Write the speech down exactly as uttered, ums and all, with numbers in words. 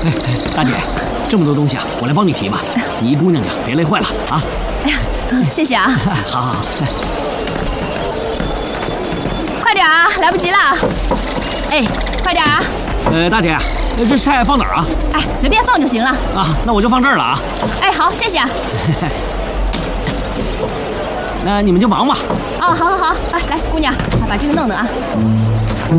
哎，大姐，这么多东西啊，我来帮你提吧。你一姑娘家，别累坏了啊。 哎呀，谢谢啊。 好好好。 快点啊，来不及了。哎，快点啊。 呃，大姐，这菜放哪儿啊？ 哎，随便放就行了。 啊，那我就放这儿了啊。 哎，好，谢谢啊。 那你们就忙吧。 哦，好好好，哎，来，姑娘，把这个弄弄啊。